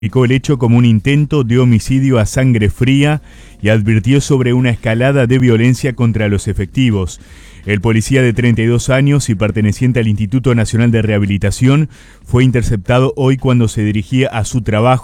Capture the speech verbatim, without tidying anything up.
Calificó el hecho como un intento de homicidio a sangre fría y advirtió sobre una escalada de violencia contra los efectivos. El policía de treinta y dos años y perteneciente al Instituto Nacional de Rehabilitación fue interceptado hoy cuando se dirigía a su trabajo